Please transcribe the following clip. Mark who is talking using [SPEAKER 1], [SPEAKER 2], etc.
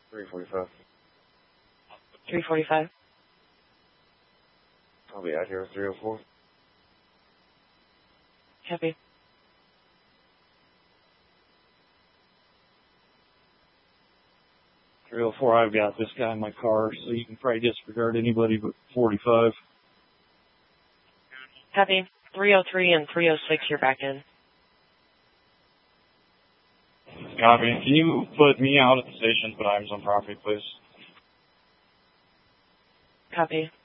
[SPEAKER 1] 345.
[SPEAKER 2] 345.
[SPEAKER 1] I'll be out here at 304.
[SPEAKER 2] Copy.
[SPEAKER 3] I've got this guy in my car, so you can probably disregard anybody but 45.
[SPEAKER 2] Copy. 303 and 306, you're back in.
[SPEAKER 3] Copy. Can you put me out at the station, but items on property, please?
[SPEAKER 2] Copy.